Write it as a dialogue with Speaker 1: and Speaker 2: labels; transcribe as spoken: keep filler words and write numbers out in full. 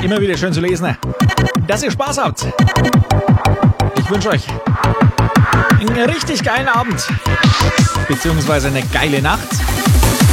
Speaker 1: Immer wieder schön zu lesen, dass ihr Spaß habt. Ich wünsche euch einen richtig geilen Abend, beziehungsweise eine geile Nacht.